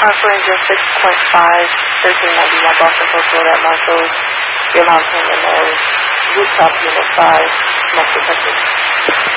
Park Ranger 6.5, 1391 Boston Post Road at Marshall's. Your alarm came in as rooftop unit 5, smoke detected.